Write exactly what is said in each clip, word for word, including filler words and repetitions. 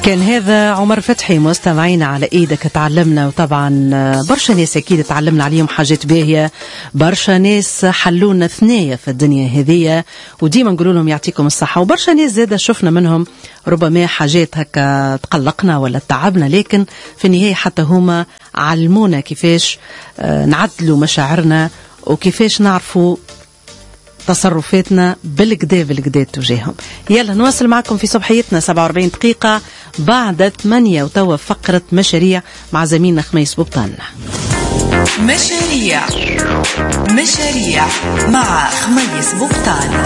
كان هذا عمر فتحي مستمعين على ايدك. تعلمنا وطبعا برشا ناس اكيد تعلمنا عليهم حاجات باهيه، برشا ناس حلونا ثنايا في الدنيا هذية وديما نقول لهم يعطيكم الصحه، وبرشا ناس زاده شفنا منهم ربما حاجات هكا تقلقنا ولا تعبنا، لكن في النهايه حتى هما علمونا كيفاش نعدلوا مشاعرنا وكيفاش نعرفوا تصرفاتنا بالكدا بالكدا تجاههم. يلا نواصل معكم في صبحيتنا سبعة وأربعين دقيقة بعد ثمانية، وتوا فقرة مشاريع مع زميلنا خميس بوبطان. مشاريع مشاريع مع خميس بوبطان.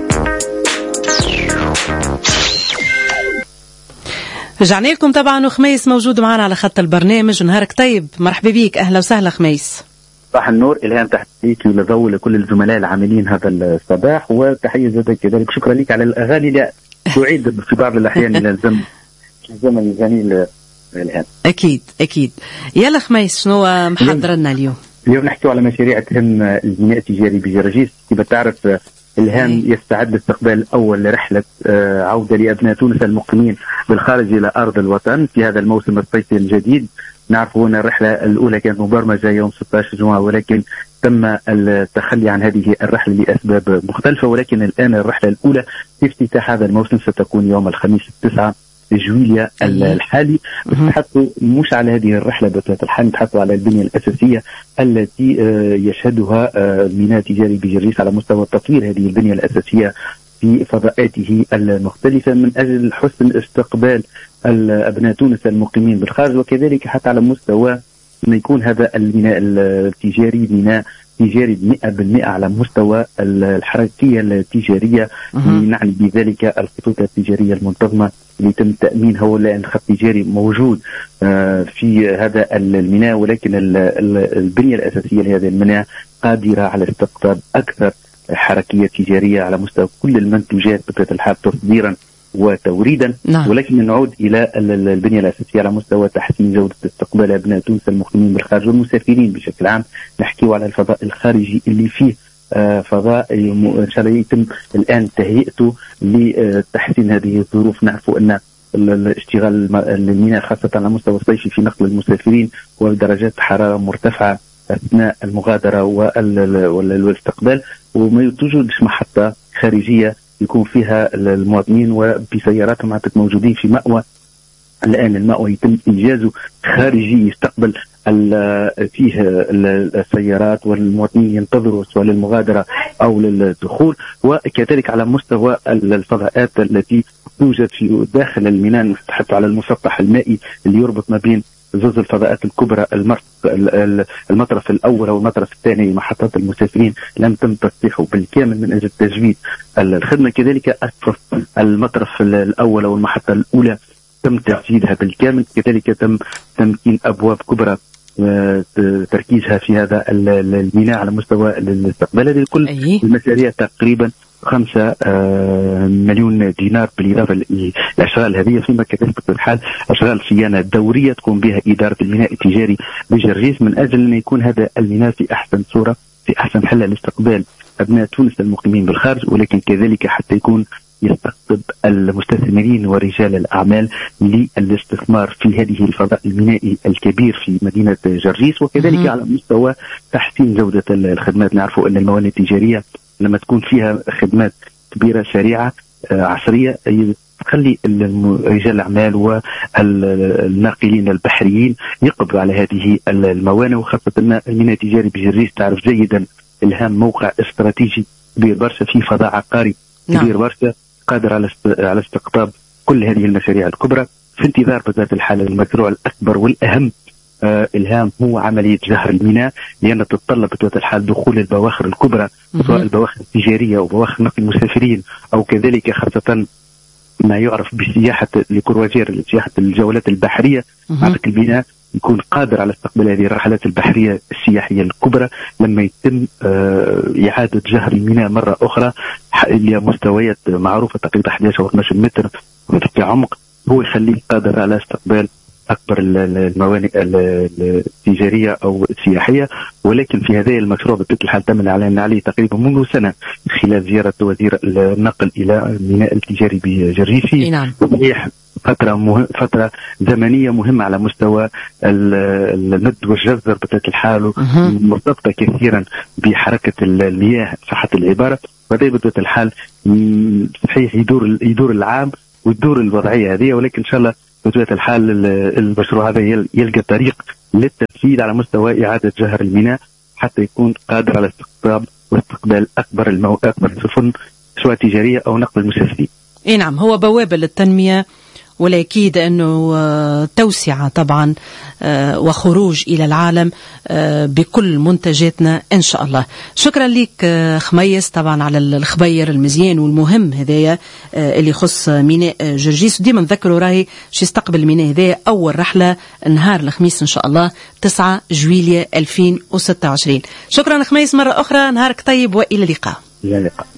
رجعنا لكم طبعا، وخميس موجود معنا على خط البرنامج. نهارك طيب، مرحبا بيك، اهلا وسهلا خميس. صباح النور، إلهام تحياتي ولضو لكل الزملاء العاملين هذا الصباح، وتحية زادة كذلك. شكرا لك على الأغاني اللي تعيد في بعض الأحيان إلى الزمن الزمن الجميل إلهام. أكيد أكيد. يلا خميس، شنو محضر لنا اليوم؟ اليوم نحكي على مشاريع تهم البناء التجاري بجرجيس. كما تعرف إلهام يستعد استقبال أول رحلة عودة لأبناء تونس المقيمين بالخارج إلى أرض الوطن في هذا الموسم الصيفي الجديد. نعرف هنا الرحلة الأولى كانت مبرمجة يوم ستة عشر جمعة، ولكن تم التخلي عن هذه الرحلة لأسباب مختلفة، ولكن الآن الرحلة الأولى في افتتاح هذا الموسم ستكون يوم الخميس تسعة جويليا الحالي. نتحدثوا مش على هذه الرحلة بطبيعة الحال، نتحدثوا على البنية الأساسية التي يشهدها ميناء تجاري بجرجيس على مستوى تطوير هذه البنية الأساسية في فضاءاته المختلفة من أجل حسن استقبال أبناء تونس المقيمين بالخارج، وكذلك حتى على مستوى أن يكون هذا الميناء التجاري ميناء تجاري مئة بالمئة على مستوى الحركية التجارية. نعني بذلك الخطوط التجارية المنتظمة اللي يتم تأمينها، ولا أن خط تجاري موجود في هذا الميناء، ولكن البنية الأساسية لهذا الميناء قادرة على استقطاب أكثر حركية تجارية على مستوى كل المنتوجات بطبيعة الحال تصديرا وتوريدا. نعم. ولكن نعود إلى البنية الأساسية على مستوى تحسين جودة استقبال أبناء تونس المقيمين بالخارج والمسافرين بشكل عام. نحكي على الفضاء الخارجي اللي فيه فضاء إن شاء الله يتم الآن تهيئته لتحسين هذه الظروف. نعرف أن الاشتغال الميناء خاصة على مستوى الصيفي في نقل المسافرين ودرجات حرارة مرتفعة أثناء المغادرة والاستقبال، وما توجدش محطة خارجية يكون فيها المواطنين وبسياراتهم موجودين في مأوى. الآن المأوى يتم إنجازه خارجي يستقبل فيه السيارات والمواطنين ينتظروا سواء للمغادرة أو للدخول، وكذلك على مستوى الفضاءات التي توجد في داخل الميناء. نتحدث على المسطح المائي اللي يربط ما بين زوز الفضاءات الكبرى، المطرف الأول والمطرف الثاني محطات المسافرين لم تم تصليحه بالكامل من أجل تجويد الخدمة. كذلك أسقف المطرف الأول والمحطة الأولى تم تجديدها بالكامل. كذلك تم تمكين أبواب كبرى تركيزها في هذا الميناء على مستوى الاستقبال. هذه كل المشاريع تقريبا خمسة مليون دينار، بالإضافة للأشغال هذه، فيما كذلك الحال أشغال صيانة دورية تقوم بها إدارة الميناء التجاري بجرجيس من أجل أن يكون هذا الميناء في أحسن صورة في أحسن حالة لاستقبال أبناء تونس المقيمين بالخارج، ولكن كذلك حتى يكون يستقطب المستثمرين ورجال الأعمال للاستثمار في هذه الفضاء المينائي الكبير في مدينة جرجيس، وكذلك على مستوى تحسين جودة الخدمات. نعرفوا أن الموانئ التجارية لما تكون فيها خدمات كبيرة سريعة عصرية تخلي رجال الأعمال والناقلين البحريين يقبلوا على هذه الموانئ، وخاصة أن الميناء التجاري بجرجيس تعرف جيدا الهام موقع استراتيجي كبير برشا في فضاء عقاري كبير برشا قادر على على استقطاب كل هذه المشاريع الكبرى. في انتظار بطبيعة الحال المشروع الأكبر والأهم آه الهام هو عملية جهر الميناء، لأن تتطلب بطبيعة الحال دخول البواخر الكبرى سواء البواخر التجارية أو بواخر نقل المسافرين، أو كذلك خاصة ما يعرف بسياحة لكروازير سياحة الجولات البحرية. على الميناء يكون قادر على استقبال هذه الرحلات البحرية السياحية الكبرى لما يتم آه إعادة جهر الميناء مرة أخرى إلى مستويات معروفة تقريبا أحد عشر أو اثني عشر متر في عمق، هو يخليه قادر على استقبال أكبر الموانئ التجارية أو السياحية. ولكن في هذا المشروع بطبيعة الحال تم الإعلان عليه تقريبا منذ سنة خلال زيارة وزير النقل إلى الميناء التجاري بجرجيس. نعم. فترة مهم فترة زمنية مهمة على مستوى المد والجزر بطبيعة الحال، مرتبطة كثيرا بحركة المياه صحة العبارة. وهذا بطبيعة الحال صحيح يدور يدور العام ويدور الوضعية هذه، ولكن إن شاء الله بطبيعة الحال المشروع هذا يلقى طريق للتنفيذ على مستوى إعادة جهر الميناء حتى يكون قادر على استقطاب واستقبال أكبر المو... أكبر سفن سواء تجارية أو نقل المسافرين. إيه نعم، هو بوابة للتنمية، والأكيد أنه توسعة طبعا وخروج إلى العالم بكل منتجاتنا إن شاء الله. شكرا لك خميس طبعا على الخبير المزيان والمهم هذايا اللي يخص ميناء جرجيس. وديما نذكروا راهي شي يستقبل الميناء هذايا أول رحلة نهار الخميس إن شاء الله تسعة جويلية ألفين وستة وعشرين. شكرا خميس مرة أخرى، نهارك طيب وإلى اللقاء. إلى اللقاء.